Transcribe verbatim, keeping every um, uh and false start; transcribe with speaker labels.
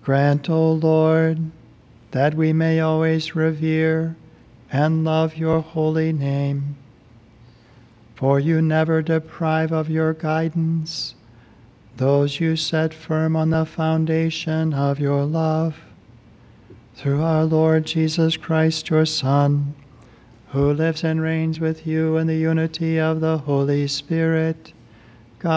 Speaker 1: Grant, O Lord, that we may always revere and love your holy name. For you never deprive of your guidance those you set firm on the foundation of your love. Through our Lord Jesus Christ, your Son, who lives and reigns with you in the unity of the Holy Spirit,